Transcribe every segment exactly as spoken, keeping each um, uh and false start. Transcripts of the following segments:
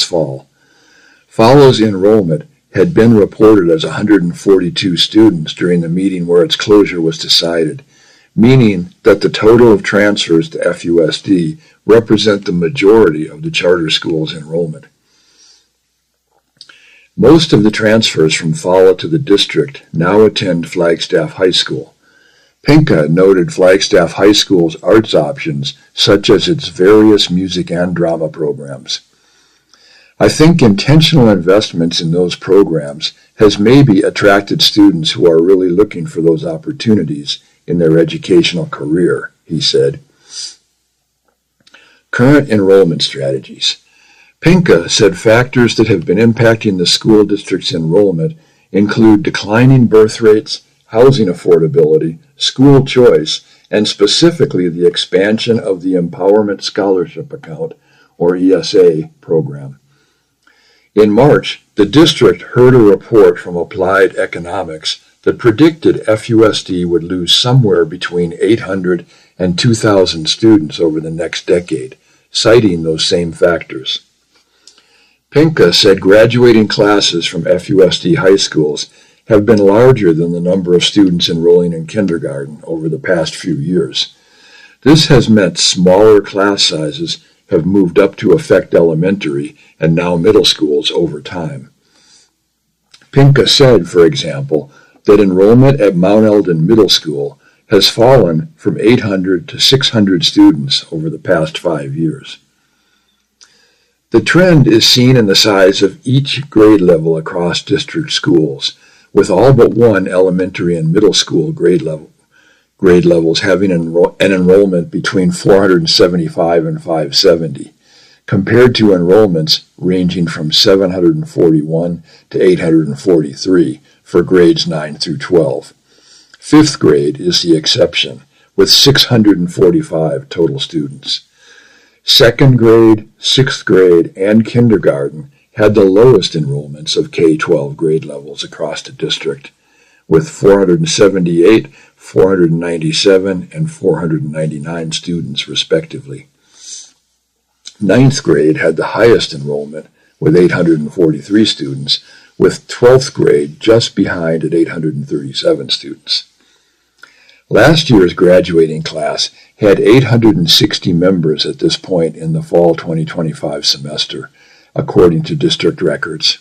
fall. Fallow's enrollment had been reported as one hundred forty-two students during the meeting where its closure was decided, meaning that the total of transfers to F U S D represent the majority of the charter school's enrollment. Most of the transfers from Follow to the district now attend Flagstaff High School. Pinka noted Flagstaff High School's arts options, such as its various music and drama programs. I think intentional investments in those programs has maybe attracted students who are really looking for those opportunities in their educational career, he said. Current enrollment strategies. Pinka said factors that have been impacting the school district's enrollment include declining birth rates, housing affordability, school choice, and specifically the expansion of the Empowerment Scholarship Account, or E S A, program. In March, the district heard a report from Applied Economics that predicted F U S D would lose somewhere between eight hundred and two thousand students over the next decade, citing those same factors. Pinka said graduating classes from F U S D high schools have been larger than the number of students enrolling in kindergarten over the past few years. This has meant smaller class sizes have moved up to affect elementary and now middle schools over time. Pinka said, for example, that enrollment at Mount Eldon Middle School has fallen from eight hundred to six hundred students over the past five years. The trend is seen in the size of each grade level across district schools, with all but one elementary and middle school grade level grade levels having enro- an enrollment between four hundred seventy-five and five hundred seventy, compared to enrollments ranging from seven hundred forty-one to eight hundred forty-three for grades nine through twelve. Fifth grade is the exception, with six hundred forty-five total students. Second grade, sixth grade, and kindergarten had the lowest enrollments of K twelve grade levels across the district, with four hundred seventy-eight, four hundred ninety-seven, and four hundred ninety-nine students, respectively. Ninth grade had the highest enrollment, with eight hundred forty-three students, with twelfth grade just behind at eight hundred thirty-seven students. Last year's graduating class had eight hundred sixty members at this point in the fall twenty twenty-five semester, according to district records.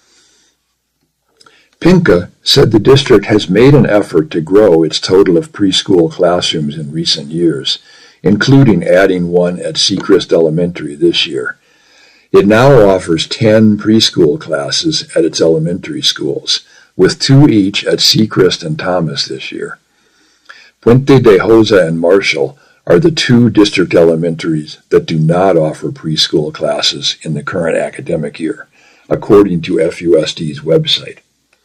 Pinka said the district has made an effort to grow its total of preschool classrooms in recent years, including adding one at Seacrest Elementary this year. It now offers ten preschool classes at its elementary schools, with two each at Seacrest and Thomas this year. Puente de Josa and Marshall are the two district elementaries that do not offer preschool classes in the current academic year, according to F U S D's website.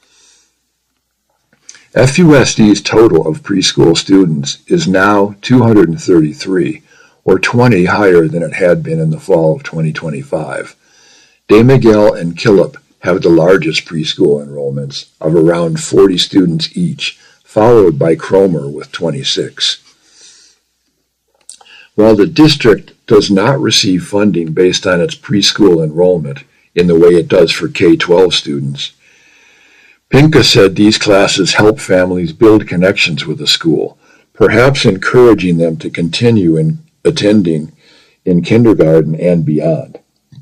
F U S D's total of preschool students is now two hundred thirty-three, or twenty higher than it had been in the fall of twenty twenty-five. De Miguel and Killip have the largest preschool enrollments of around forty students each, followed by Cromer with twenty-six. While the district does not receive funding based on its preschool enrollment in the way it does for K twelve students, Pinka said these classes help families build connections with the school, perhaps encouraging them to continue in attending in kindergarten and beyond.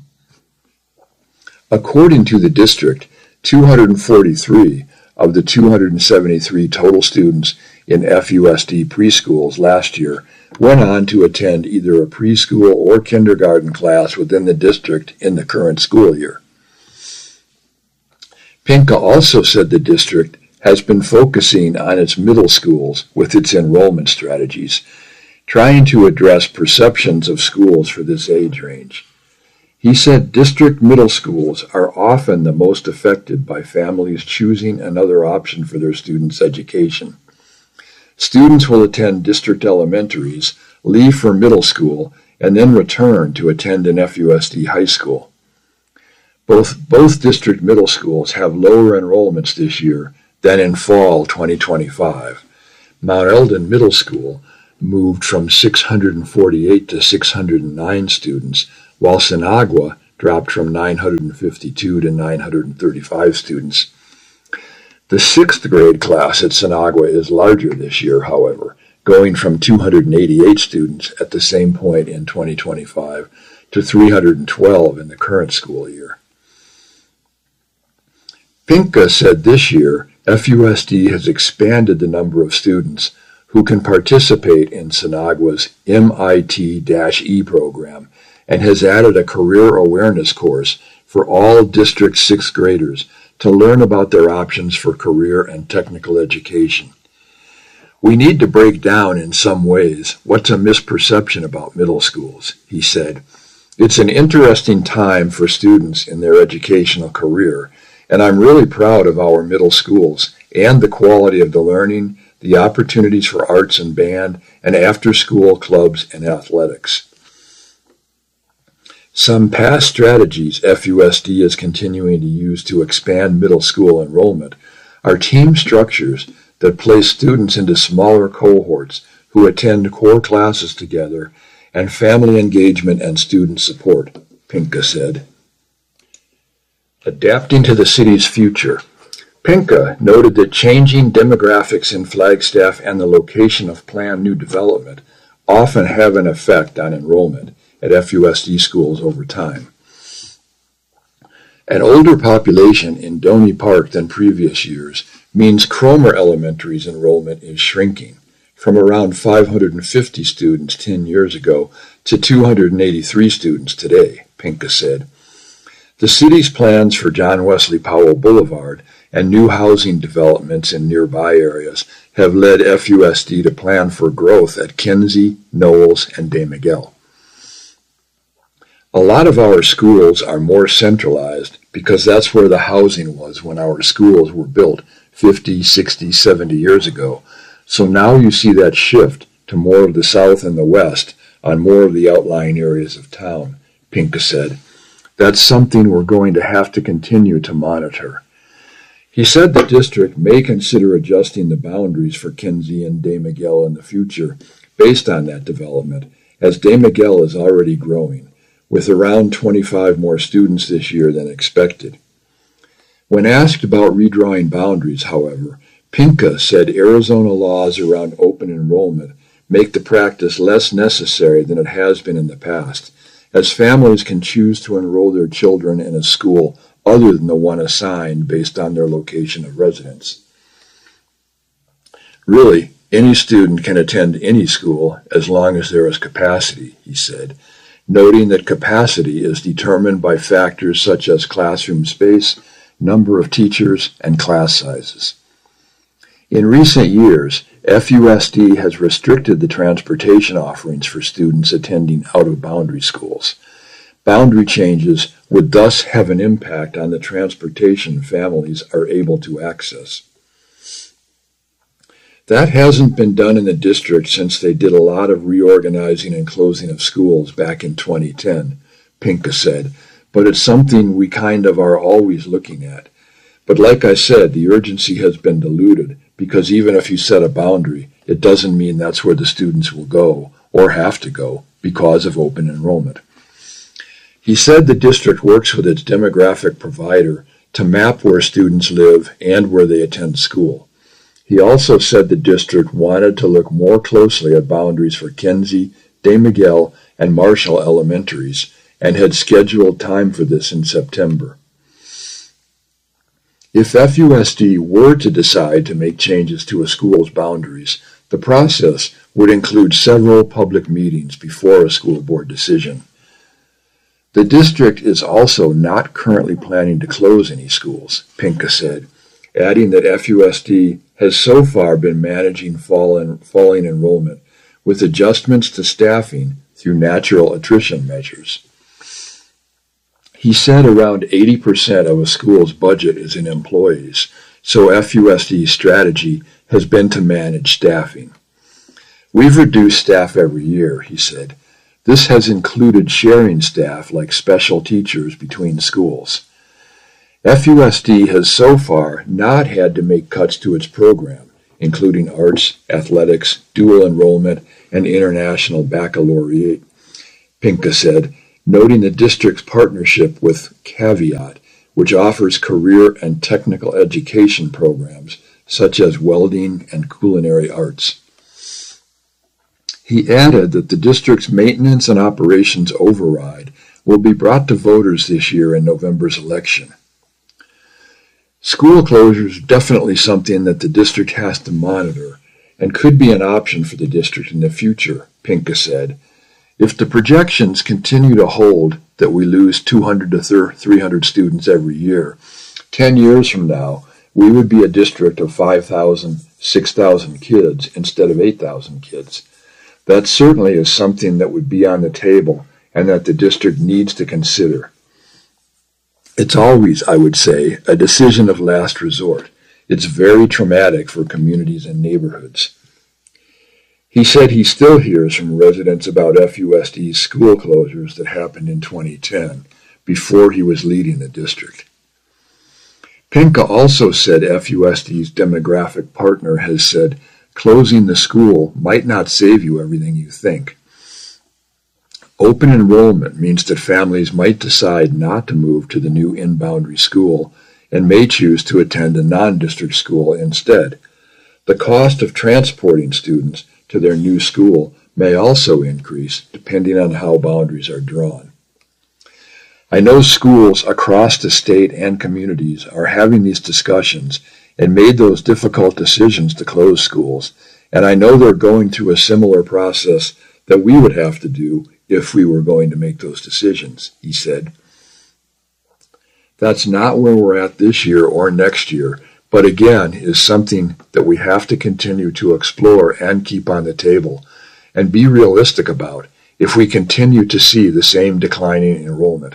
According to the district, two hundred forty-three of the two hundred seventy-three total students in F U S D preschools last year went on to attend either a preschool or kindergarten class within the district in the current school year. Pinka also said the district has been focusing on its middle schools with its enrollment strategies, trying to address perceptions of schools for this age range. He said district middle schools are often the most affected by families choosing another option for their students' education. Students will attend district elementaries, leave for middle school, and then return to attend an F U S D high school. Both, both district middle schools have lower enrollments this year than in fall twenty twenty-five. Mount Eldon Middle School moved from six hundred forty-eight to six hundred nine students, while Sinagua dropped from nine hundred fifty-two to nine hundred thirty-five students. The sixth grade class at Sinagua is larger this year, however, going from two hundred eighty-eight students at the same point in twenty twenty-five to three hundred twelve in the current school year. Pinka said this year F U S D has expanded the number of students who can participate in Sinagua's M I T E program and has added a career awareness course for all district sixth graders to learn about their options for career and technical education. We need to break down in some ways what's a misperception about middle schools, he said. It's an interesting time for students in their educational career, and I'm really proud of our middle schools and the quality of the learning, the opportunities for arts and band, and after-school clubs and athletics. Some past strategies F U S D is continuing to use to expand middle school enrollment are team structures that place students into smaller cohorts who attend core classes together, and family engagement and student support, Pinka said. Adapting to the city's future. Pinka noted that changing demographics in Flagstaff and the location of planned new development often have an effect on enrollment at F U S D schools over time. An older population in Donny Park than previous years means Cromer Elementary's enrollment is shrinking from around five hundred fifty students ten years ago to two hundred eighty-three students today, Pinka said. The city's plans for John Wesley Powell Boulevard and new housing developments in nearby areas have led F U S D to plan for growth at Kinsey, Knowles, and De Miguel. A lot of our schools are more centralized because that's where the housing was when our schools were built fifty, sixty, seventy years ago. So now you see that shift to more of the south and the west on more of the outlying areas of town, Pinka said. That's something we're going to have to continue to monitor. He said the district may consider adjusting the boundaries for Kinsey and De Miguel in the future based on that development, as De Miguel is already growing, with around twenty-five more students this year than expected. When asked about redrawing boundaries, however, Pinka said Arizona laws around open enrollment make the practice less necessary than it has been in the past, as families can choose to enroll their children in a school other than the one assigned based on their location of residence. Really, any student can attend any school as long as there is capacity, he said, noting that capacity is determined by factors such as classroom space, number of teachers, and class sizes. In recent years, F U S D has restricted the transportation offerings for students attending out-of-boundary schools. Boundary changes would thus have an impact on the transportation families are able to access. That hasn't been done in the district since they did a lot of reorganizing and closing of schools back in twenty ten, Pinka said, but it's something we kind of are always looking at. But like I said, the urgency has been diluted because even if you set a boundary, it doesn't mean that's where the students will go or have to go because of open enrollment. He said the district works with its demographic provider to map where students live and where they attend school. He also said the district wanted to look more closely at boundaries for Kinsey, De Miguel, and Marshall elementaries and had scheduled time for this in September. If F U S D were to decide to make changes to a school's boundaries, the process would include several public meetings before a school board decision. The district is also not currently planning to close any schools, Pinka said, adding that F U S D has so far been managing fall en- falling enrollment with adjustments to staffing through natural attrition measures. He said around eighty percent of a school's budget is in employees, so F U S D's strategy has been to manage staffing. We've reduced staff every year, he said. This has included sharing staff like special teachers between schools. F U S D has so far not had to make cuts to its program, including arts, athletics, dual enrollment, and international baccalaureate, Pinka said, noting the district's partnership with Caveat, which offers career and technical education programs such as welding and culinary arts. He added that the district's maintenance and operations override will be brought to voters this year in November's election. School closure is definitely something that the district has to monitor and could be an option for the district in the future, Pinka said. If the projections continue to hold that we lose two hundred to three hundred students every year, ten years from now, we would be a district of five thousand, six thousand kids instead of eight thousand kids. That certainly is something that would be on the table and that the district needs to consider. It's always, I would say, a decision of last resort. It's very traumatic for communities and neighborhoods. He said he still hears from residents about F U S D's school closures that happened in twenty ten, before he was leading the district. Pinka also said F U S D's demographic partner has said closing the school might not save you everything you think. Open enrollment means that families might decide not to move to the new in-boundary school and may choose to attend a non-district school instead. The cost of transporting students to their new school may also increase depending on how boundaries are drawn. I know schools across the state and communities are having these discussions and made those difficult decisions to close schools, and I know they're going through a similar process that we would have to do if we were going to make those decisions, he said. That's not where we're at this year or next year, but again is something that we have to continue to explore and keep on the table and be realistic about if we continue to see the same declining enrollment.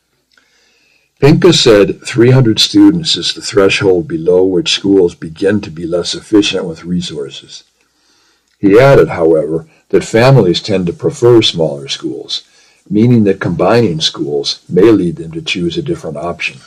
Pinka said three hundred students is the threshold below which schools begin to be less efficient with resources. He added, however, that families tend to prefer smaller schools, meaning that combining schools may lead them to choose a different option.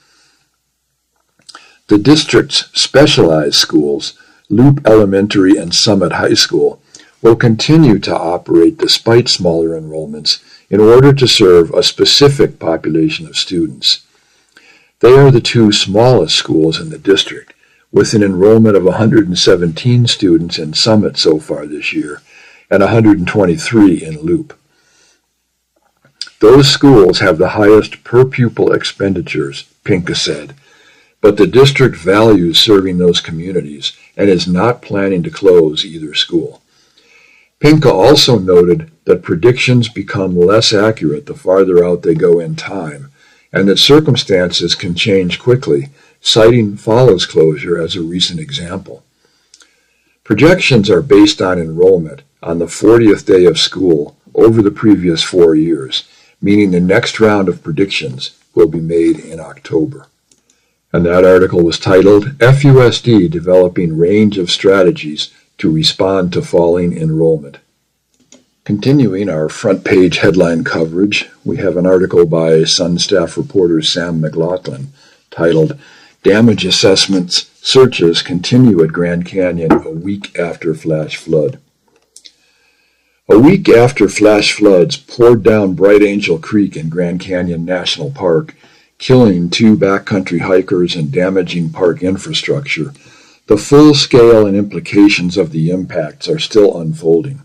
The district's specialized schools, Loop Elementary and Summit High School, will continue to operate despite smaller enrollments in order to serve a specific population of students. They are the two smallest schools in the district, with an enrollment of one hundred seventeen students in Summit so far this year and one hundred twenty-three in Loop. Those schools have the highest per-pupil expenditures, Pinka said, but the district values serving those communities and is not planning to close either school. Pinka also noted that predictions become less accurate the farther out they go in time, and that circumstances can change quickly, citing Follows closure as a recent example. Projections are based on enrollment on the fortieth day of school over the previous four years, meaning the next round of predictions will be made in October. And that article was titled, F U S D Developing Range of Strategies to Respond to Falling Enrollment. Continuing our front page headline coverage, we have an article by Sun staff reporter Sam McLaughlin titled, Damage Assessments Searches Continue at Grand Canyon a Week After Flash Flood. A week after flash floods poured down Bright Angel Creek in Grand Canyon National Park, killing two backcountry hikers and damaging park infrastructure, the full scale and implications of the impacts are still unfolding.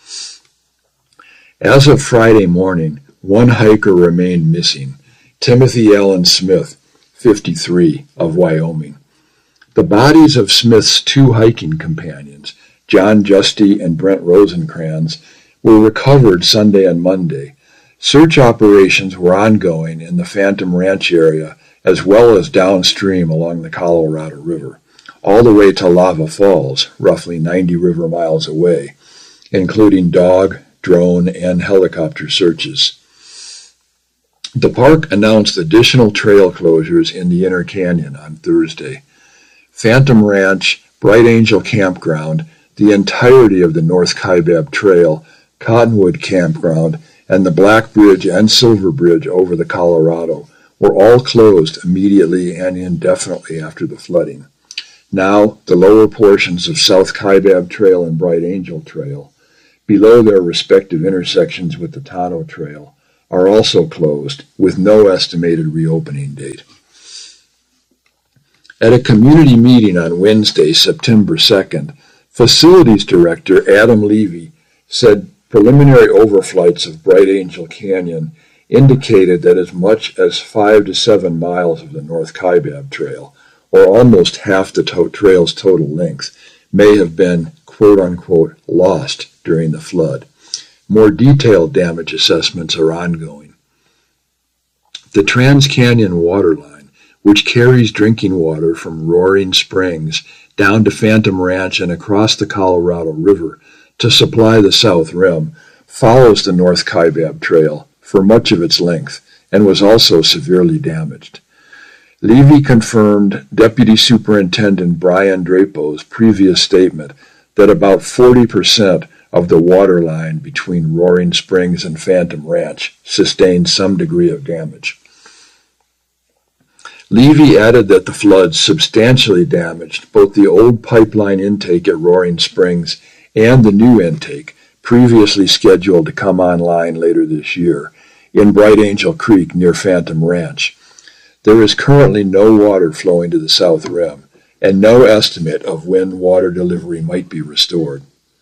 As of Friday morning, one hiker remained missing, Timothy Allen Smith, fifty-three, of Wyoming. The bodies of Smith's two hiking companions, John Justy and Brent Rosencrans, were recovered Sunday and Monday. Search operations were ongoing in the Phantom Ranch area as well as downstream along the Colorado River, all the way to Lava Falls, roughly ninety river miles away, including dog, drone, and helicopter searches. The park announced additional trail closures in the Inner Canyon on Thursday. Phantom Ranch, Bright Angel Campground, the entirety of the North Kaibab Trail, Cottonwood Campground, and the Black Bridge and Silver Bridge over the Colorado were all closed immediately and indefinitely after the flooding. Now, the lower portions of South Kaibab Trail and Bright Angel Trail, below their respective intersections with the Tonto Trail, are also closed, with no estimated reopening date. At a community meeting on Wednesday, September second, Facilities Director Adam Levy said preliminary overflights of Bright Angel Canyon indicated that as much as five to seven miles of the North Kaibab Trail, or almost half the to- trail's total length, may have been quote-unquote lost during the flood. More detailed damage assessments are ongoing. The Trans-Canyon Waterline, which carries drinking water from Roaring Springs down to Phantom Ranch and across the Colorado River to supply the South Rim, follows the North Kaibab Trail for much of its length and was also severely damaged. Levy confirmed Deputy Superintendent Brian Drapo's previous statement that about forty percent of the water line between Roaring Springs and Phantom Ranch sustained some degree of damage. Levy added that the floods substantially damaged both the old pipeline intake at Roaring Springs and the new intake, previously scheduled to come online later this year, in Bright Angel Creek near Phantom Ranch. There is currently no water flowing to the South Rim, and no estimate of when water delivery might be restored.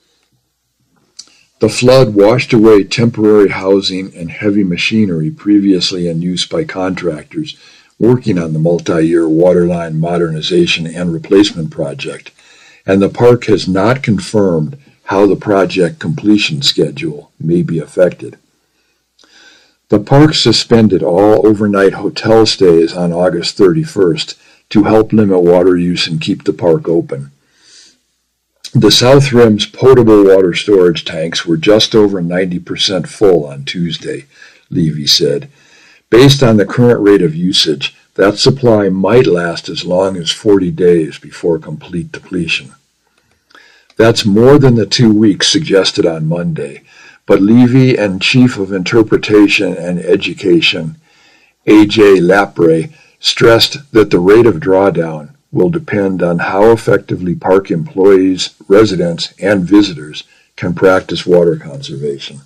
The flood washed away temporary housing and heavy machinery previously in use by contractors working on the multi-year waterline modernization and replacement project, and the park has not confirmed how the project completion schedule may be affected. The park suspended all overnight hotel stays on August thirty-first to help limit water use and keep the park open. The South Rim's potable water storage tanks were just over ninety percent full on Tuesday, Levy said. Based on the current rate of usage, that supply might last as long as forty days before complete depletion. That's more than the two weeks suggested on Monday, but Levy and Chief of Interpretation and Education, A J Lapre, stressed that the rate of drawdown will depend on how effectively park employees, residents, and visitors can practice water conservation.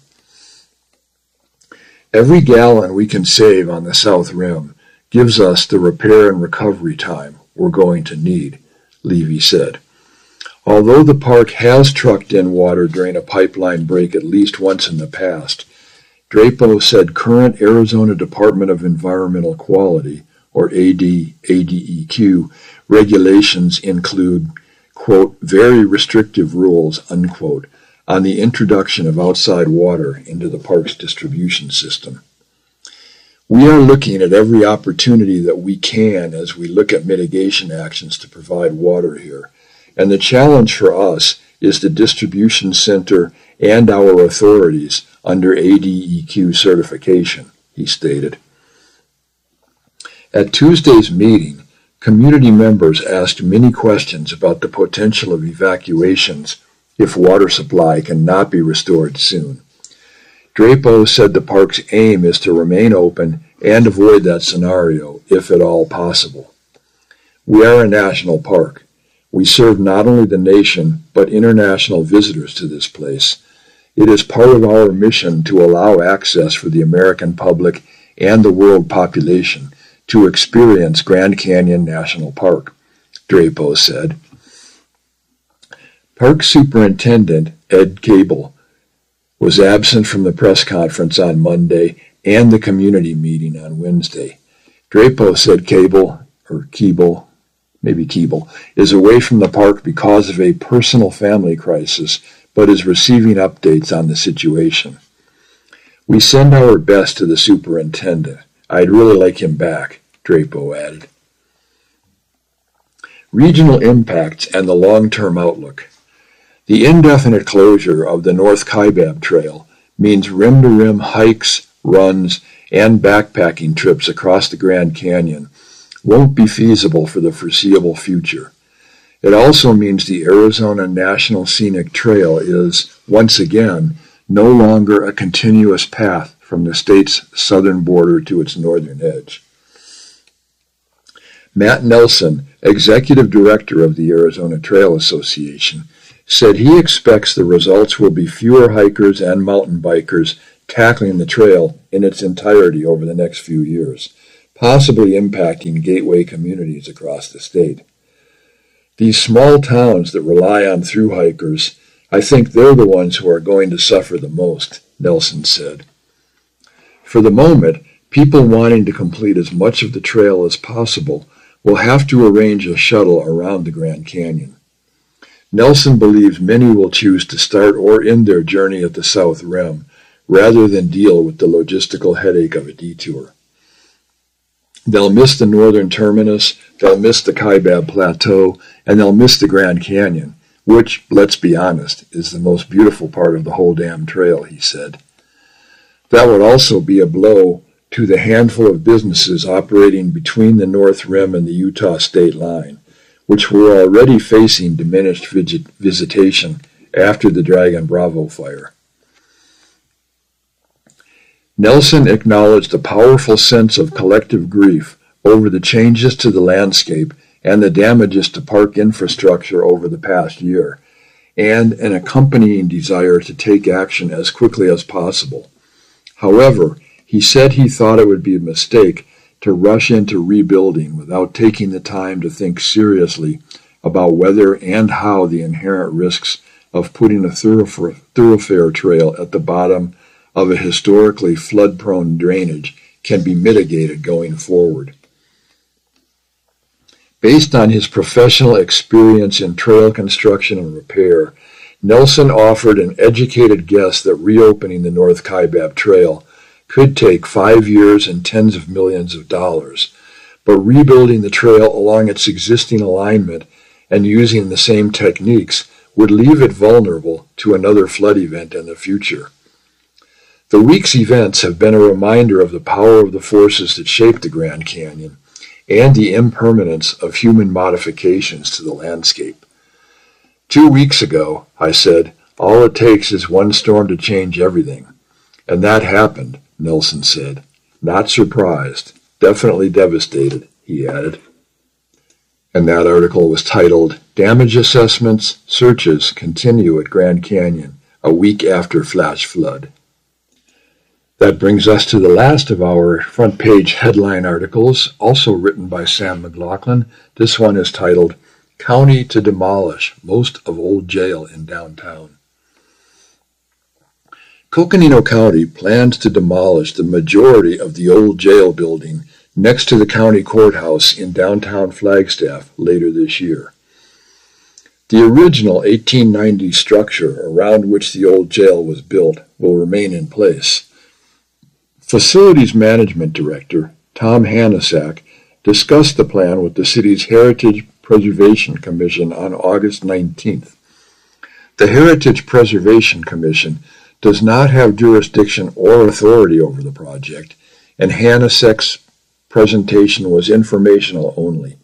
Every gallon we can save on the South Rim gives us the repair and recovery time we're going to need, Levy said. Although the park has trucked in water during a pipeline break at least once in the past, Drapo said current Arizona Department of Environmental Quality, or A D E Q, regulations include, quote, very restrictive rules, unquote, on the introduction of outside water into the park's distribution system. We are looking at every opportunity that we can as we look at mitigation actions to provide water here. And the challenge for us is the distribution center and our authorities under A D E Q certification, he stated. At Tuesday's meeting, community members asked many questions about the potential of evacuations if water supply cannot be restored soon. Drapo said the park's aim is to remain open and avoid that scenario, if at all possible. We are a national park. We serve not only the nation, but international visitors to this place. It is part of our mission to allow access for the American public and the world population to experience Grand Canyon National Park, Drapo said. Park Superintendent Ed Cable was absent from the press conference on Monday and the community meeting on Wednesday. Drapo said Cable, or Keeble, maybe Keeble, is away from the park because of a personal family crisis, but is receiving updates on the situation. We send our best to the superintendent. I'd really like him back, Drapo added. Regional impacts and the long-term outlook. The indefinite closure of the North Kaibab Trail means rim-to-rim hikes, runs, and backpacking trips across the Grand Canyon won't be feasible for the foreseeable future. It also means the Arizona National Scenic Trail is, once again, no longer a continuous path from the state's southern border to its northern edge. Matt Nelson, executive director of the Arizona Trail Association, said he expects the results will be fewer hikers and mountain bikers tackling the trail in its entirety over the next few years, possibly impacting gateway communities across the state. These small towns that rely on through hikers, I think they're the ones who are going to suffer the most, Nelson said. For the moment, people wanting to complete as much of the trail as possible will have to arrange a shuttle around the Grand Canyon. Nelson believes many will choose to start or end their journey at the South Rim rather than deal with the logistical headache of a detour. They'll miss the northern terminus, they'll miss the Kaibab Plateau, and they'll miss the Grand Canyon, which, let's be honest, is the most beautiful part of the whole damn trail, he said. That would also be a blow to the handful of businesses operating between the North Rim and the Utah state line, which were already facing diminished visit- visitation after the Dragon Bravo fire. Nelson acknowledged a powerful sense of collective grief over the changes to the landscape and the damages to park infrastructure over the past year, and an accompanying desire to take action as quickly as possible. However, he said he thought it would be a mistake to rush into rebuilding without taking the time to think seriously about whether and how the inherent risks of putting a thoroughfare, thoroughfare trail at the bottom of a historically flood-prone drainage can be mitigated going forward. Based on his professional experience in trail construction and repair, Nelson offered an educated guess that reopening the North Kaibab Trail could take five years and tens of millions of dollars, but rebuilding the trail along its existing alignment and using the same techniques would leave it vulnerable to another flood event in the future. The week's events have been a reminder of the power of the forces that shape the Grand Canyon and the impermanence of human modifications to the landscape. Two weeks ago, I said, all it takes is one storm to change everything. And that happened, Nelson said. Not surprised, definitely devastated, he added. And that article was titled, Damage Assessments, Searches Continue at Grand Canyon, a Week After Flash Flood. That brings us to the last of our front page headline articles, also written by Sam McLaughlin. This one is titled, County to Demolish Most of Old Jail in Downtown. Coconino County plans to demolish the majority of the old jail building next to the county courthouse in downtown Flagstaff later this year. The original eighteen ninety structure around which the old jail was built will remain in place. Facilities Management Director Tom Hanasak discussed the plan with the city's Heritage Preservation Commission on August nineteenth. The Heritage Preservation Commission does not have jurisdiction or authority over the project, and Hanasak's presentation was informational only.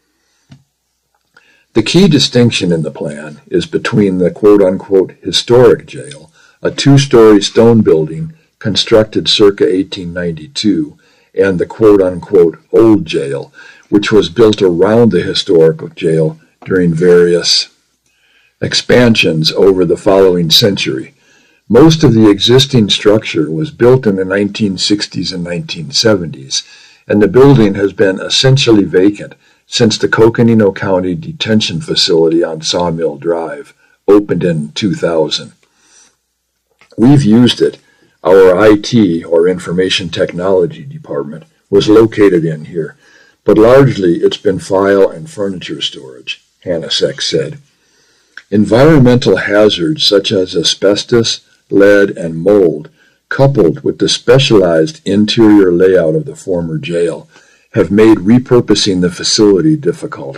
The key distinction in the plan is between the quote-unquote historic jail, a two-story stone building constructed circa eighteen ninety-two, and the quote-unquote old jail, which was built around the historical jail during various expansions over the following century. Most of the existing structure was built in the nineteen sixties and nineteen seventies, and the building has been essentially vacant since the Coconino County Detention Facility on Sawmill Drive opened in two thousand. We've used it. Our I T, or Information Technology Department, was located in here, but largely it's been file and furniture storage, Hanasak said. Environmental hazards such as asbestos, lead, and mold, coupled with the specialized interior layout of the former jail, have made repurposing the facility difficult.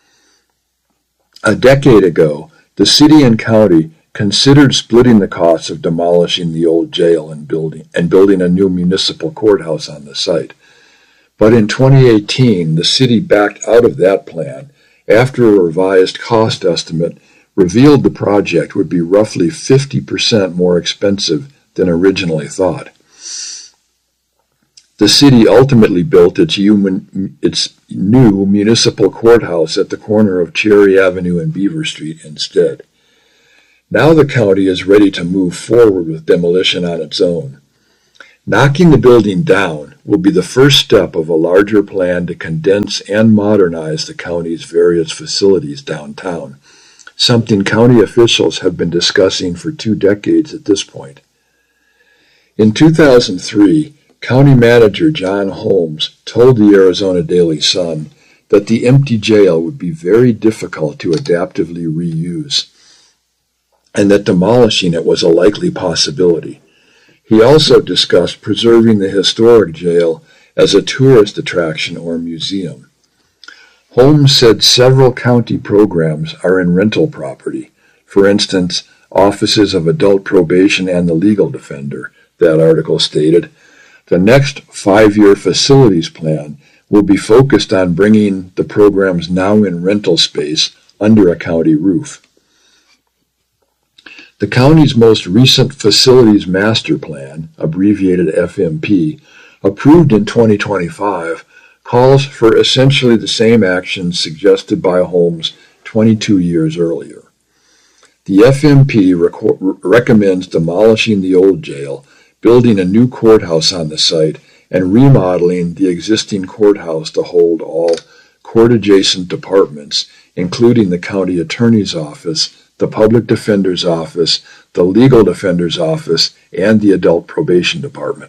A decade ago, the city and county considered splitting the costs of demolishing the old jail and building and building a new municipal courthouse on the site. But in twenty eighteen, the city backed out of that plan after a revised cost estimate revealed the project would be roughly fifty percent more expensive than originally thought. The city ultimately built its, human, its new municipal courthouse at the corner of Cherry Avenue and Beaver Street instead. Now the county is ready to move forward with demolition on its own. Knocking the building down will be the first step of a larger plan to condense and modernize the county's various facilities downtown, something county officials have been discussing for two decades at this point. In two thousand three, County Manager John Holmes told the Arizona Daily Sun that the empty jail would be very difficult to adaptively reuse, and that demolishing it was a likely possibility. He also discussed preserving the historic jail as a tourist attraction or museum. Holmes said several county programs are in rental property. For instance, offices of adult probation and the legal defender, that article stated. The next five-year facilities plan will be focused on bringing the programs now in rental space under a county roof. The county's most recent Facilities Master Plan, abbreviated F M P, approved in twenty twenty-five, calls for essentially the same actions suggested by Holmes twenty-two years earlier. The F M P rec- recommends demolishing the old jail, building a new courthouse on the site, and remodeling the existing courthouse to hold all court-adjacent departments, including the county attorney's office, the public defender's office, the legal defender's office, and the adult probation department.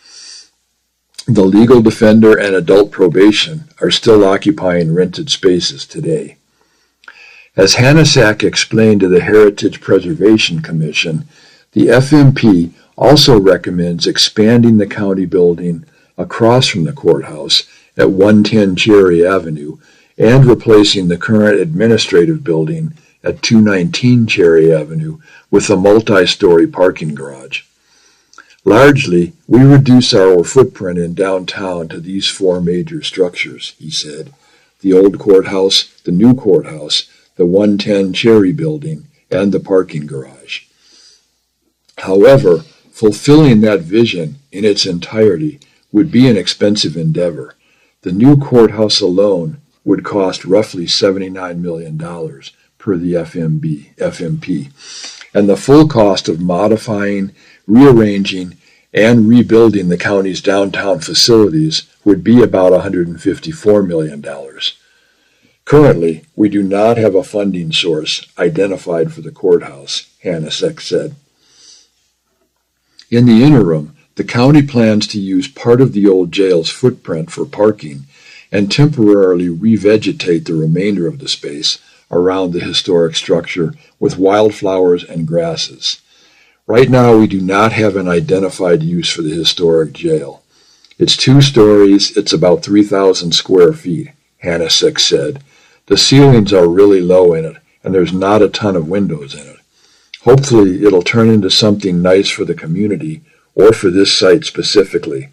The legal defender and adult probation are still occupying rented spaces today. As Hanasak explained to the Heritage Preservation Commission, the F M P also recommends expanding the county building across from the courthouse at one ten Cherry Avenue and replacing the current administrative building at two nineteen Cherry Avenue with a multi-story parking garage. Largely, we reduce our footprint in downtown to these four major structures, he said: the old courthouse, the new courthouse, the one ten Cherry building, and the parking garage. However, fulfilling that vision in its entirety would be an expensive endeavor. The new courthouse alone would cost roughly seventy-nine million dollars per the F M P, and the full cost of modifying, rearranging, and rebuilding the county's downtown facilities would be about one hundred fifty-four million dollars. Currently, we do not have a funding source identified for the courthouse, Hanasak said. In the interim, the county plans to use part of the old jail's footprint for parking and temporarily revegetate the remainder of the space around the historic structure with wildflowers and grasses. Right now, we do not have an identified use for the historic jail. It's two stories, it's about three thousand square feet, Hanasak said. The ceilings are really low in it, and there's not a ton of windows in it. Hopefully, it'll turn into something nice for the community, or for this site specifically.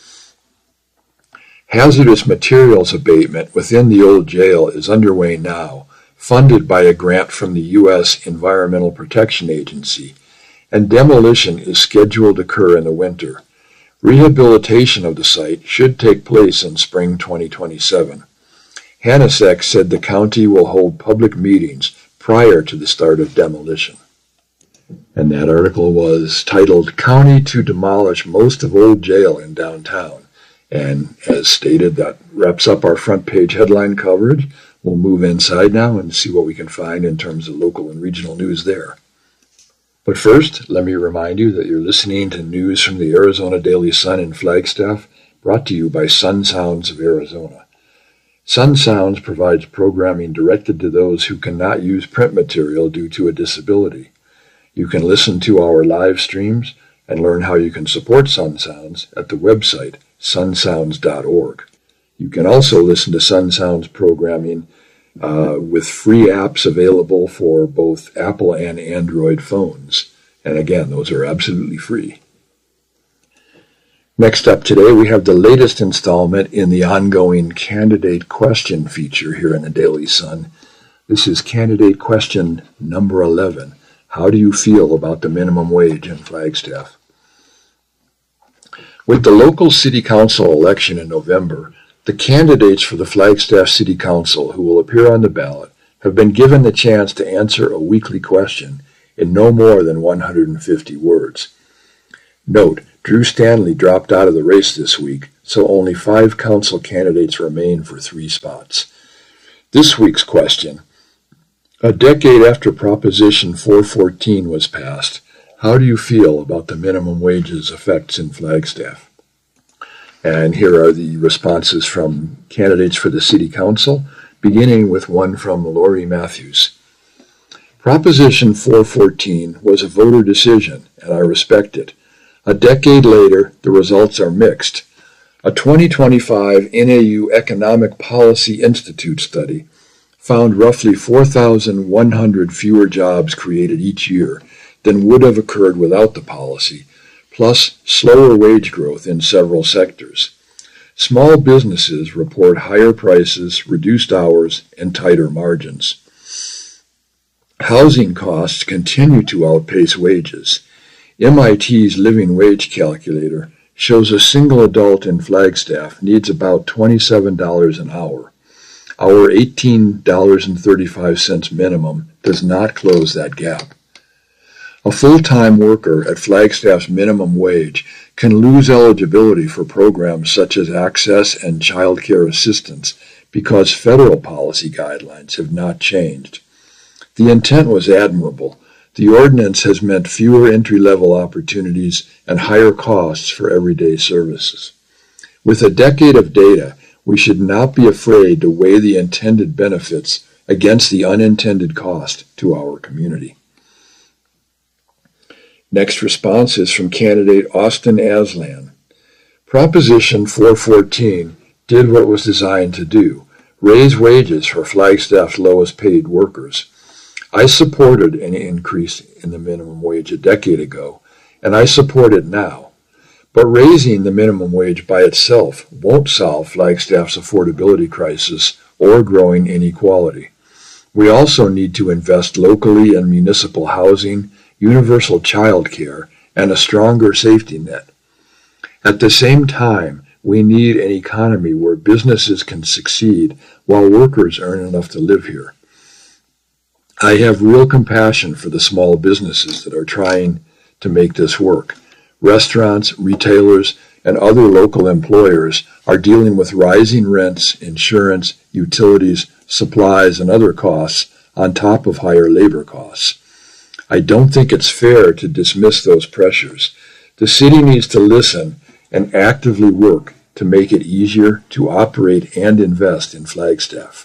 Hazardous materials abatement within the old jail is underway now, funded by a grant from the U S Environmental Protection Agency, and demolition is scheduled to occur in the winter. Rehabilitation of the site should take place in spring twenty twenty-seven. Hanasak said the county will hold public meetings prior to the start of demolition. And that article was titled, County to Demolish Most of Old Jail in Downtown. And as stated, that wraps up our front page headline coverage. We'll move inside now and see what we can find in terms of local and regional news there. But first, let me remind you that you're listening to news from the Arizona Daily Sun in Flagstaff, brought to you by Sun Sounds of Arizona. Sun Sounds provides programming directed to those who cannot use print material due to a disability. You can listen to our live streams and learn how you can support Sun Sounds at the website sun sounds dot org. You can also listen to Sun Sounds programming uh, with free apps available for both Apple and Android phones. And again, those are absolutely free. Next up today, we have the latest installment in the ongoing Candidate Question feature here in the Daily Sun. This is Candidate Question number eleven. How do you feel about the minimum wage in Flagstaff? With the local city council election in November, the candidates for the Flagstaff City Council who will appear on the ballot have been given the chance to answer a weekly question in no more than one hundred fifty words. Note, Drew Stanley dropped out of the race this week, so only five council candidates remain for three spots. This week's question: a decade after Proposition four fourteen was passed, how do you feel about the minimum wage's effects in Flagstaff? And here are the responses from candidates for the City Council, beginning with one from Lori Matthews. Proposition four fourteen was a voter decision, and I respect it. A decade later, the results are mixed. A twenty twenty-five N A U Economic Policy Institute study found roughly four thousand one hundred fewer jobs created each year than would have occurred without the policy, plus slower wage growth in several sectors. Small businesses report higher prices, reduced hours, and tighter margins. Housing costs continue to outpace wages. M I T's living wage calculator shows a single adult in Flagstaff needs about twenty-seven dollars an hour. Our eighteen dollars and thirty-five cents minimum does not close that gap. A full-time worker at Flagstaff's minimum wage can lose eligibility for programs such as access and child care assistance because federal policy guidelines have not changed. The intent was admirable. The ordinance has meant fewer entry-level opportunities and higher costs for everyday services. With a decade of data, we should not be afraid to weigh the intended benefits against the unintended cost to our community. Next response is from candidate Austin Aslan. Proposition four fourteen did what it was designed to do: raise wages for Flagstaff's lowest paid workers. I supported an increase in the minimum wage a decade ago, and I support it now. But raising the minimum wage by itself won't solve Flagstaff's affordability crisis or growing inequality. We also need to invest locally in municipal housing, universal child care, and a stronger safety net. At the same time, we need an economy where businesses can succeed while workers earn enough to live here. I have real compassion for the small businesses that are trying to make this work. Restaurants, retailers, and other local employers are dealing with rising rents, insurance, utilities, supplies, and other costs on top of higher labor costs. I don't think it's fair to dismiss those pressures. The city needs to listen and actively work to make it easier to operate and invest in Flagstaff.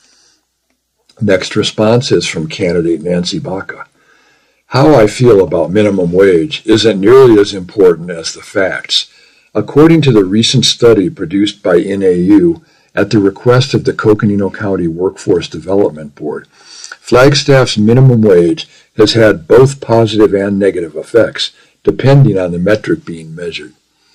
Next response is from candidate Nancy Baca. How I feel about minimum wage isn't nearly as important as the facts. According to the recent study produced by N A U at the request of the Coconino County Workforce Development Board, Flagstaff's minimum wage has had both positive and negative effects, depending on the metric being measured.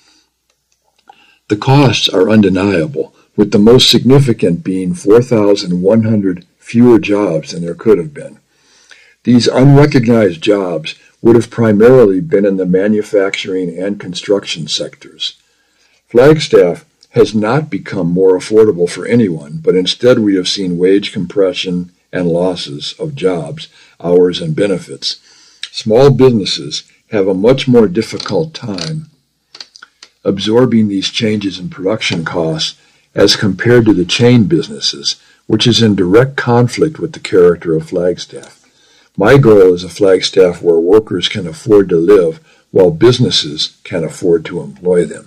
The costs are undeniable, with the most significant being four thousand one hundred fewer jobs than there could have been. These unrecognized jobs would have primarily been in the manufacturing and construction sectors. Flagstaff has not become more affordable for anyone, but instead we have seen wage compression and losses of jobs, hours, and benefits. Small businesses have a much more difficult time absorbing these changes in production costs as compared to the chain businesses, which is in direct conflict with the character of Flagstaff. My goal is a Flagstaff where workers can afford to live while businesses can afford to employ them.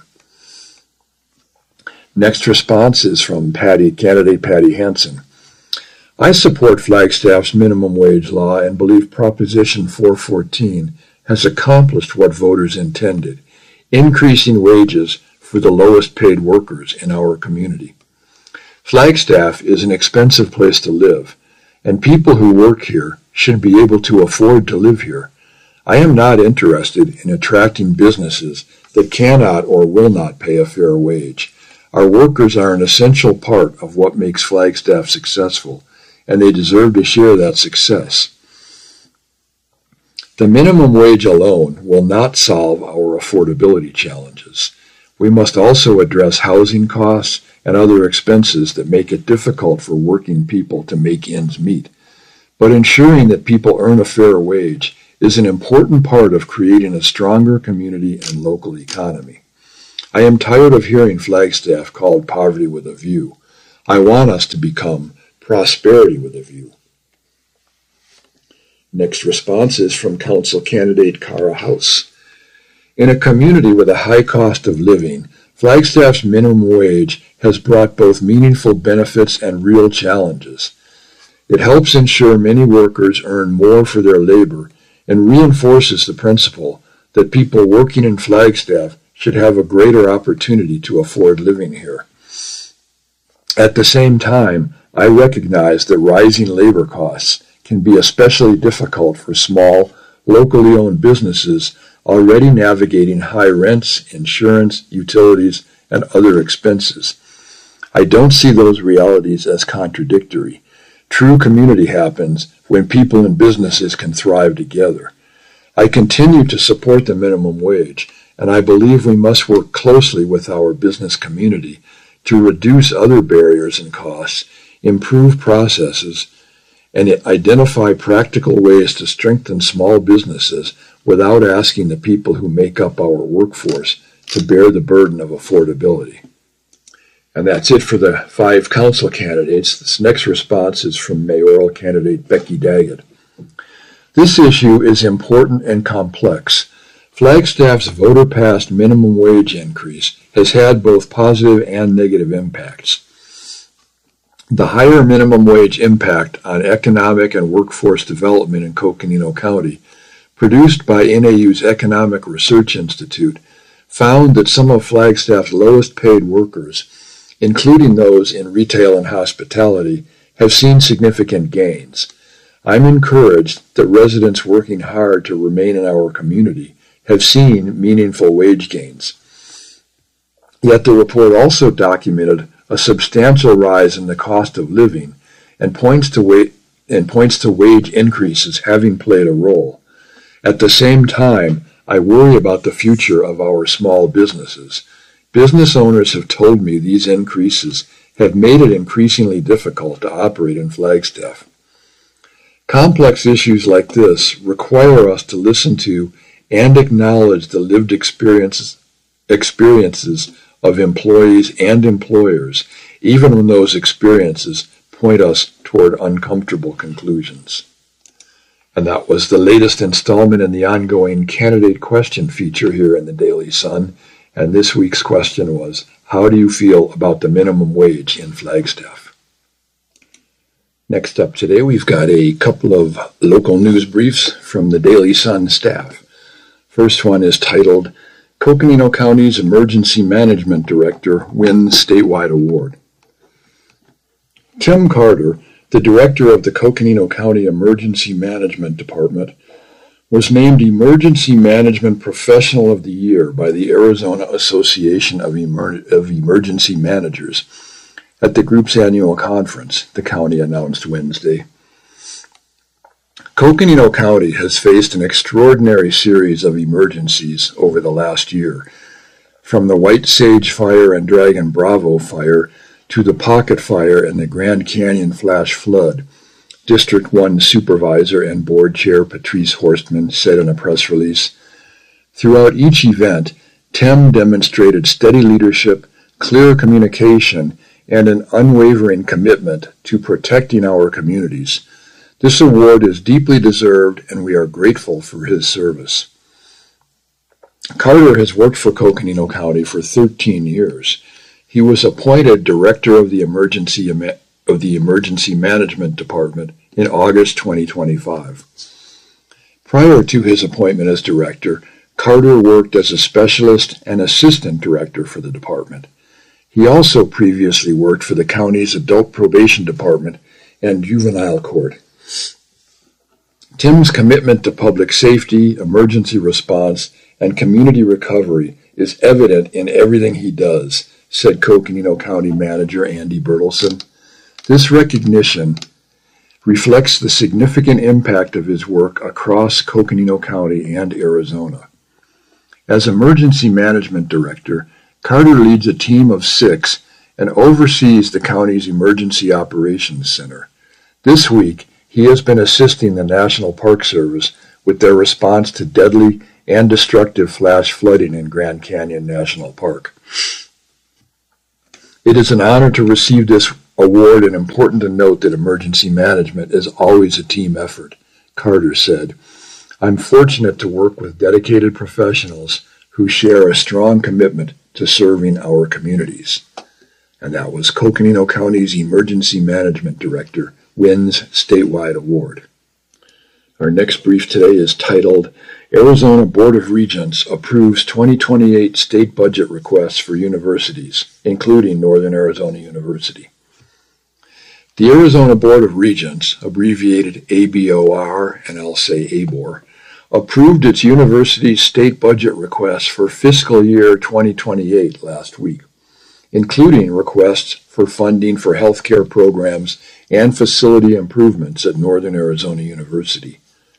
Next response is from Patty, candidate Patty Hansen. I support Flagstaff's minimum wage law and believe Proposition four fourteen has accomplished what voters intended, increasing wages for the lowest paid workers in our community. Flagstaff is an expensive place to live, and people who work here should be able to afford to live here. I am not interested in attracting businesses that cannot or will not pay a fair wage. Our workers are an essential part of what makes Flagstaff successful, and they deserve to share that success. The minimum wage alone will not solve our affordability challenges. We must also address housing costs and other expenses that make it difficult for working people to make ends meet. But ensuring that people earn a fair wage is an important part of creating a stronger community and local economy. I am tired of hearing Flagstaff called poverty with a view. I want us to become prosperity with a view. Next response is from Council candidate Cara House. In a community with a high cost of living, Flagstaff's minimum wage has brought both meaningful benefits and real challenges. It helps ensure many workers earn more for their labor and reinforces the principle that people working in Flagstaff should have a greater opportunity to afford living here. At the same time, I recognize that rising labor costs can be especially difficult for small, locally owned businesses already navigating high rents, insurance, utilities, and other expenses. I don't see those realities as contradictory. True community happens when people and businesses can thrive together. I continue to support the minimum wage, and I believe we must work closely with our business community to reduce other barriers and costs, improve processes, and identify practical ways to strengthen small businesses without asking the people who make up our workforce to bear the burden of affordability. And that's it for the five council candidates. This next response is from mayoral candidate Becky Daggett. This issue is important and complex. Flagstaff's voter-passed minimum wage increase has had both positive and negative impacts. The higher minimum wage impact on economic and workforce development in Coconino County, produced by N A U's Economic Research Institute, found that some of Flagstaff's lowest paid workers, including those in retail and hospitality, have seen significant gains. I'm encouraged that residents working hard to remain in our community have seen meaningful wage gains. Yet the report also documented a substantial rise in the cost of living and points to wa- and points to wage increases having played a role. At the same time, I worry about the future of our small businesses. Business owners have told me these increases have made it increasingly difficult to operate in Flagstaff. Complex issues like this require us to listen to and acknowledge the lived experiences, experiences of employees and employers, even when those experiences point us toward uncomfortable conclusions. And that was the latest installment in the ongoing candidate question feature here in the Daily Sun. And this week's question was, how do you feel about the minimum wage in Flagstaff? Next up today, we've got a couple of local news briefs from the Daily Sun staff. First one is titled, Coconino County's Emergency Management Director Wins Statewide Award. Tim Carter, the director of the Coconino County Emergency Management Department, was named Emergency Management Professional of the Year by the Arizona Association of, Emer- of Emergency Managers at the group's annual conference, the county announced Wednesday. Coconino County has faced an extraordinary series of emergencies over the last year, from the White Sage Fire and Dragon Bravo Fire to the Pocket Fire and the Grand Canyon Flash Flood, District one Supervisor and Board Chair Patrice Horstman said in a press release. Throughout each event, Tim demonstrated steady leadership, clear communication, and an unwavering commitment to protecting our communities. This award is deeply deserved, and we are grateful for his service. Carter has worked for Coconino County for thirteen years. He was appointed Director of the Emergency of the Emergency Management Department in August twenty twenty-five. Prior to his appointment as director, Carter worked as a specialist and assistant director for the department. He also previously worked for the county's Adult Probation Department and Juvenile Court. Tim's commitment to public safety, emergency response, and community recovery is evident in everything he does, said Coconino County Manager Andy Bertelson. This recognition reflects the significant impact of his work across Coconino County and Arizona. As Emergency Management Director, Carter leads a team of six and oversees the county's Emergency Operations Center. This week, he has been assisting the National Park Service with their response to deadly and destructive flash flooding in Grand Canyon National Park. It is an honor to receive this award and important to note that emergency management is always a team effort, Carter said. I'm fortunate to work with dedicated professionals who share a strong commitment to serving our communities. And that was Coconino County's Emergency Management Director wins statewide award. Our next brief today is titled, Arizona Board of Regents approves twenty twenty-eight state budget requests for universities, including Northern Arizona University. The Arizona Board of Regents, abbreviated A B O R, and I'll say A B O R, approved its university's state budget requests for fiscal year twenty twenty-eight last week, including requests for funding for healthcare programs and facility improvements at Northern Arizona University.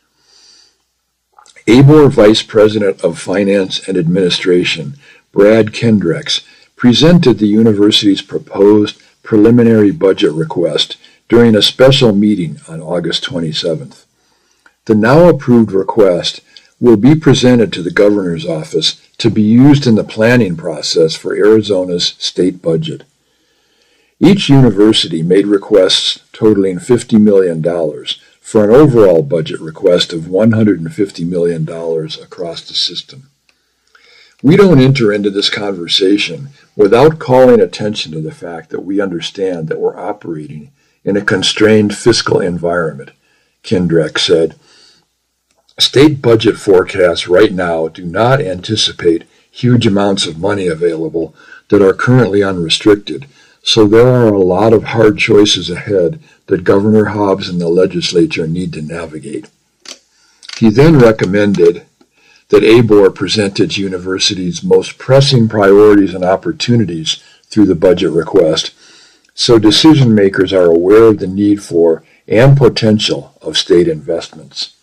A B O R Vice President of Finance and Administration, Brad Kendricks, presented the university's proposed preliminary budget request during a special meeting on August twenty-seventh. The now approved request will be presented to the governor's office to be used in the planning process for Arizona's state budget. Each university made requests totaling fifty million dollars for an overall budget request of one hundred fifty million dollars across the system. We don't enter into this conversation without calling attention to the fact that we understand that we're operating in a constrained fiscal environment, Kendrick said. State budget forecasts right now do not anticipate huge amounts of money available that are currently unrestricted, so there are a lot of hard choices ahead that Governor Hobbs and the legislature need to navigate. He then recommended that A B O R present its university's most pressing priorities and opportunities through the budget request, so decision makers are aware of the need for and potential of state investments.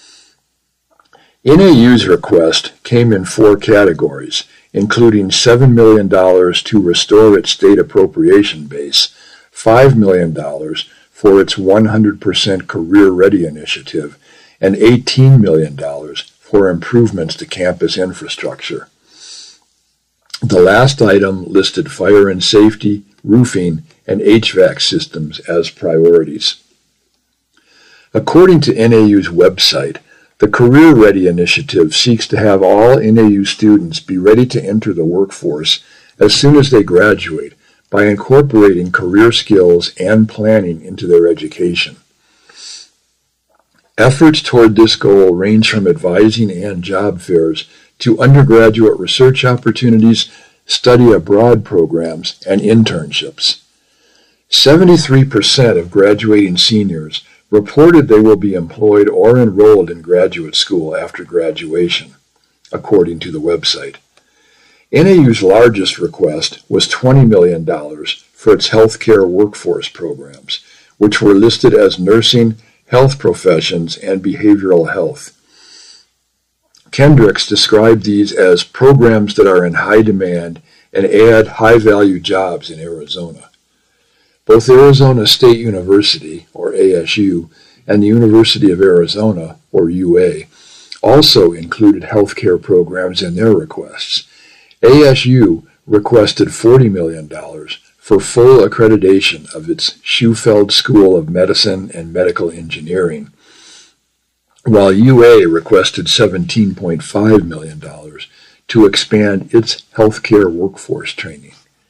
N A U's request came in four categories, including seven million dollars to restore its state appropriation base, five million dollars for its one hundred percent Career Ready initiative, and eighteen million dollars for improvements to campus infrastructure. The last item listed fire and safety, roofing, and H V A C systems as priorities. According to N A U's website, the Career Ready initiative seeks to have all N A U students be ready to enter the workforce as soon as they graduate by incorporating career skills and planning into their education. Efforts toward this goal range from advising and job fairs to undergraduate research opportunities, study abroad programs, and internships. seventy-three percent of graduating seniors reported they will be employed or enrolled in graduate school after graduation, according to the website. N A U's largest request was twenty million dollars for its healthcare workforce programs, which were listed as nursing, health professions, and behavioral health. Kendricks described these as programs that are in high demand and add high-value jobs in Arizona. Both Arizona State University, or A S U, and the University of Arizona, or U A, also included healthcare programs in their requests. A S U requested forty million dollars for full accreditation of its Shufeld School of Medicine and Medical Engineering, while U A requested seventeen point five million dollars to expand its healthcare workforce training.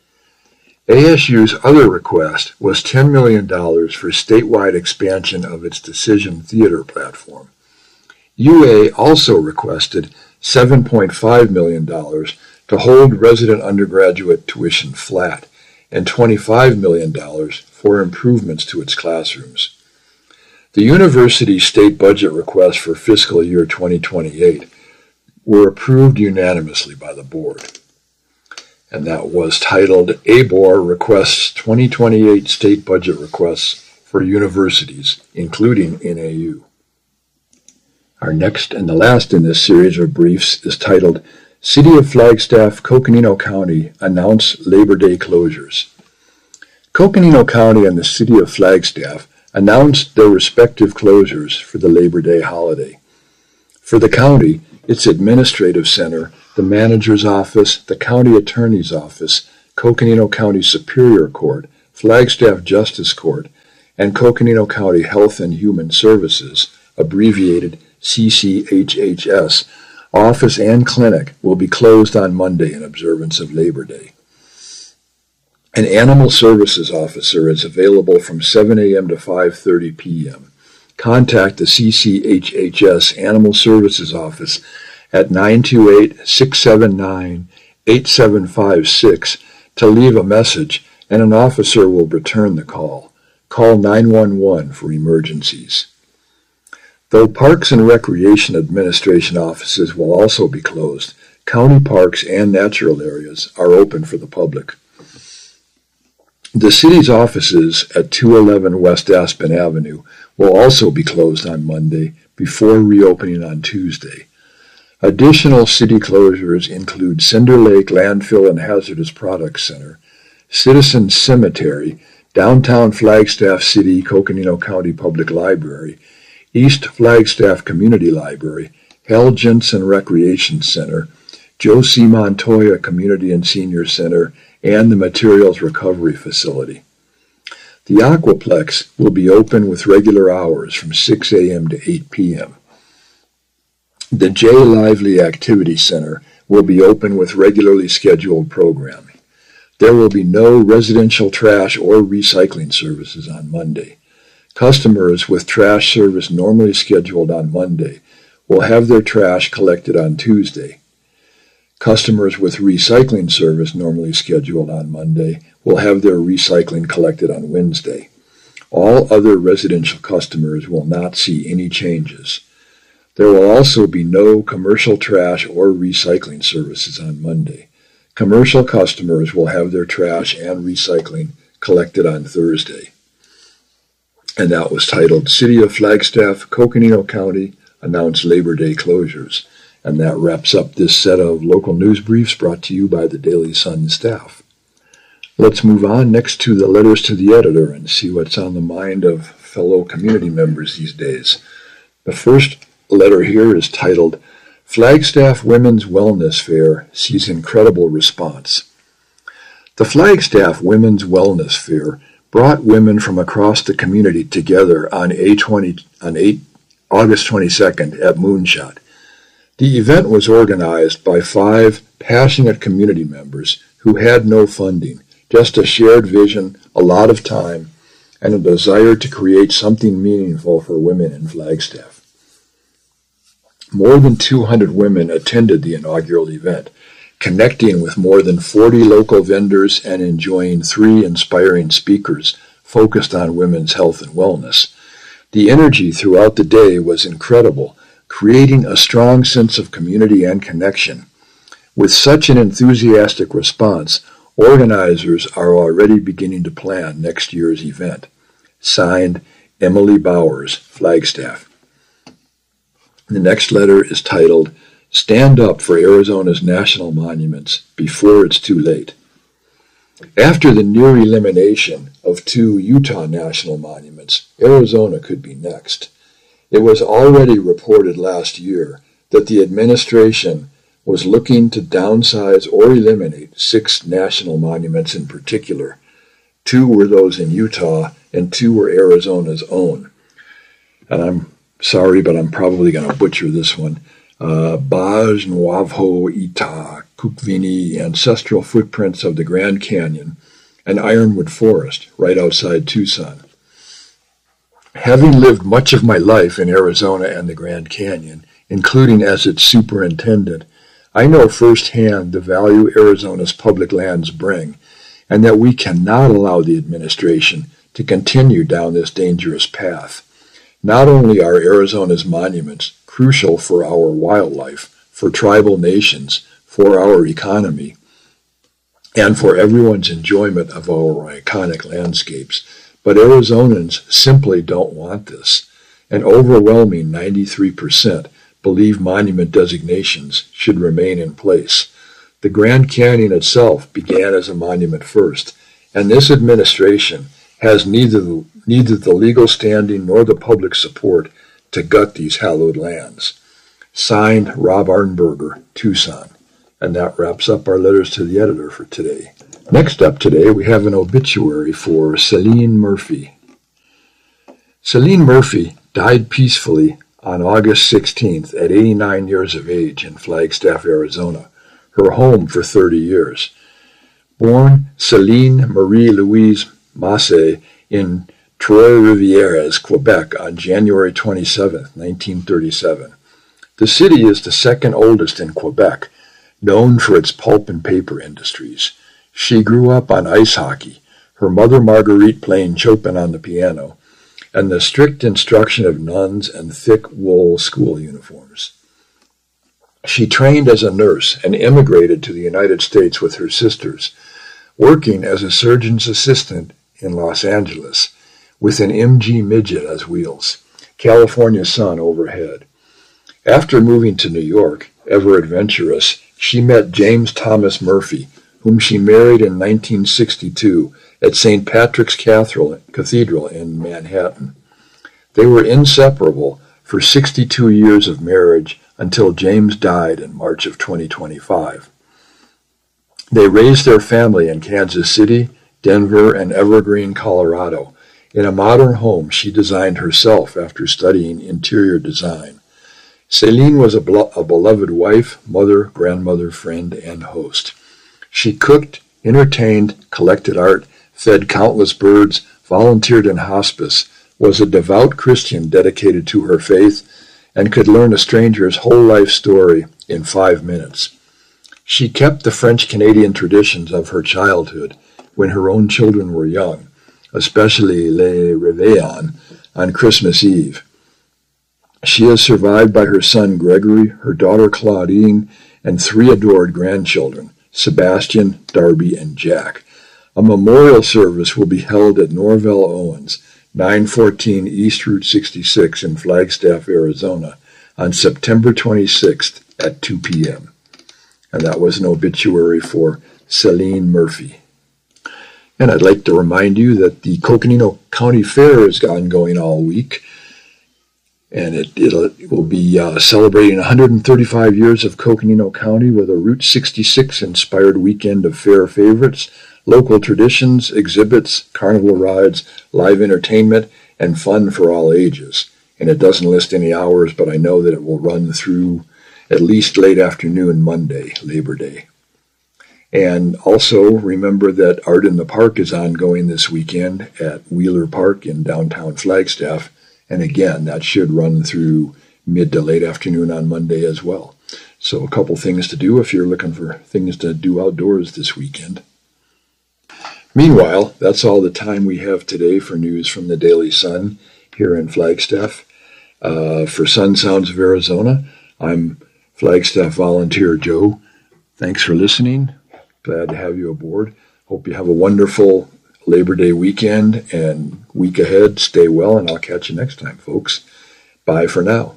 A S U's other request was ten million dollars for statewide expansion of its Decision Theater platform. U A also requested seven point five million dollars to hold resident undergraduate tuition flat and twenty-five million dollars for improvements to its classrooms. The university's state budget requests for fiscal year twenty twenty-eight were approved unanimously by the board, and that was titled A B O R Requests twenty twenty-eight State Budget Requests for Universities, including N A U. Our next and the last in this series of briefs is titled City of Flagstaff, Coconino County Announce Labor Day Closures. Coconino County and the City of Flagstaff announced their respective closures for the Labor Day holiday. For the county, its administrative center, the manager's office, the county attorney's office, Coconino County Superior Court, Flagstaff Justice Court, and Coconino County Health and Human Services, abbreviated C C H H S, office and clinic will be closed on Monday in observance of Labor Day. An animal services officer is available from seven a.m. to five thirty p.m. Contact the C C H H S Animal Services Office at nine two eight, six seven nine, eight seven five six to leave a message, and an officer will return the call. Call nine one one for emergencies. Though Parks and Recreation Administration offices will also be closed, county parks and natural areas are open for the public. The city's offices at two eleven West Aspen Avenue will also be closed on Monday before reopening on Tuesday. Additional city closures include Cinder Lake Landfill and Hazardous Products Center, Citizens Cemetery, Downtown Flagstaff City Coconino County Public Library, East Flagstaff Community Library, Hal Jensen Recreation Center, Joe C. Montoya Community and Senior Center, and the Materials Recovery Facility. The Aquaplex will be open with regular hours from six a.m. to eight p.m. The J. Lively Activity Center will be open with regularly scheduled programming. There will be no residential trash or recycling services on Monday. Customers with trash service normally scheduled on Monday will have their trash collected on Tuesday. Customers with recycling service normally scheduled on Monday will have their recycling collected on Wednesday. All other residential customers will not see any changes. There will also be no commercial trash or recycling services on Monday. Commercial customers will have their trash and recycling collected on Thursday. And that was titled City of Flagstaff, Coconino County Announced Labor Day Closures. And that wraps up this set of local news briefs brought to you by the Daily Sun staff. Let's move on next to the letters to the editor and see what's on the mind of fellow community members these days. The first letter here is titled, Flagstaff Women's Wellness Fair Sees Incredible Response. The Flagstaff Women's Wellness Fair brought women from across the community together on, A twenty, on August twenty-second at Moonshot. The event was organized by five passionate community members who had no funding, just a shared vision, a lot of time, and a desire to create something meaningful for women in Flagstaff. More than two hundred women attended the inaugural event, connecting with more than forty local vendors and enjoying three inspiring speakers focused on women's health and wellness. The energy throughout the day was incredible, creating a strong sense of community and connection. With such an enthusiastic response, organizers are already beginning to plan next year's event. Signed, Emily Bowers, Flagstaff. The next letter is titled, Stand Up for Arizona's National Monuments Before It's Too Late. After the near elimination of two Utah national monuments, Arizona could be next. It was already reported last year that the administration was looking to downsize or eliminate six national monuments in particular. Two were those in Utah, and two were Arizona's own. And I'm sorry, but I'm probably going to butcher this one. Uh, Baj Navjo Ita Kukvini Ancestral Footprints of the Grand Canyon and Ironwood Forest, right outside Tucson. Having lived much of my life in Arizona and the Grand Canyon, including as its superintendent, I know firsthand the value Arizona's public lands bring, and that we cannot allow the administration to continue down this dangerous path. Not only are Arizona's monuments crucial for our wildlife, for tribal nations, for our economy, and for everyone's enjoyment of our iconic landscapes, but Arizonans simply don't want this. An overwhelming ninety-three percent believe monument designations should remain in place. The Grand Canyon itself began as a monument first, and this administration has neither the, neither the legal standing nor the public support to gut these hallowed lands. Signed, Rob Arnberger, Tucson. And that wraps up our letters to the editor for today. Next up today, we have an obituary for Celine Murphy. Celine Murphy died peacefully on August sixteenth at eighty-nine years of age in Flagstaff, Arizona, her home for thirty years. Born Celine Marie-Louise Massé in Trois-Rivières, Quebec, on January twenty-seventh, nineteen thirty-seven. The city is the second oldest in Quebec, known for its pulp and paper industries. She grew up on ice hockey, her mother Marguerite playing Chopin on the piano, and the strict instruction of nuns and thick wool school uniforms. She trained as a nurse and immigrated to the United States with her sisters, working as a surgeon's assistant in Los Angeles, with an M G Midget as wheels, California sun overhead. After moving to New York, ever adventurous, she met James Thomas Murphy, whom she married in nineteen sixty-two at Saint Patrick's Cathedral in Manhattan. They were inseparable for sixty-two years of marriage until James died in March of twenty twenty-five. They raised their family in Kansas City, Denver, and Evergreen, Colorado, in a modern home she designed herself after studying interior design. Celine was a, blo- a beloved wife, mother, grandmother, friend, and host. She cooked, entertained, collected art, fed countless birds, volunteered in hospice, was a devout Christian dedicated to her faith, and could learn a stranger's whole life story in five minutes. She kept the French-Canadian traditions of her childhood when her own children were young, especially Les Réveillons on Christmas Eve. She is survived by her son Gregory, her daughter Claudine, and three adored grandchildren, Sebastian, Darby, and Jack. A memorial service will be held at Norvell Owens, nine fourteen East Route sixty-six in Flagstaff, Arizona, on September twenty-sixth at two p.m. And that was an obituary for Celine Murphy. And I'd like to remind you that the Coconino County Fair is ongoing all week, and it, it'll, it will be uh, celebrating one hundred thirty-five years of Coconino County with a Route sixty-six-inspired weekend of fair favorites, local traditions, exhibits, carnival rides, live entertainment, and fun for all ages. And it doesn't list any hours, but I know that it will run through at least late afternoon Monday, Labor Day. And also remember that Art in the Park is ongoing this weekend at Wheeler Park in downtown Flagstaff. And again, that should run through mid to late afternoon on Monday as well. So a couple things to do if you're looking for things to do outdoors this weekend. Meanwhile, that's all the time we have today for news from the Daily Sun here in Flagstaff. Uh, for Sun Sounds of Arizona, I'm Flagstaff Volunteer Joe. Thanks for listening. Glad to have you aboard. Hope you have a wonderful Labor Day weekend and week ahead. Stay well, and I'll catch you next time, folks. Bye for now.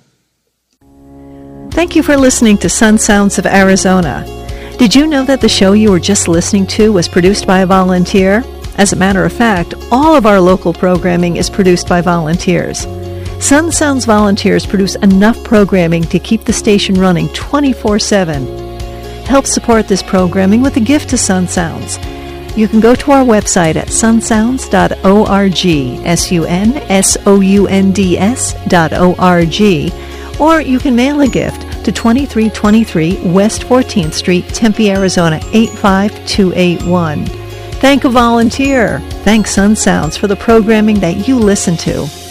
Thank you for listening to Sun Sounds of Arizona. Did you know that the show you were just listening to was produced by a volunteer? As a matter of fact, all of our local programming is produced by volunteers. Sun Sounds volunteers produce enough programming to keep the station running twenty-four seven. Help support this programming with a gift to Sun Sounds. You can go to our website at sun sounds dot org, S U N S O U N D S dot O R G, or you can mail a gift to twenty-three twenty-three West fourteenth Street, Tempe, Arizona, eight five two eight one. Thank a volunteer. Thank Sun Sounds for the programming that you listen to.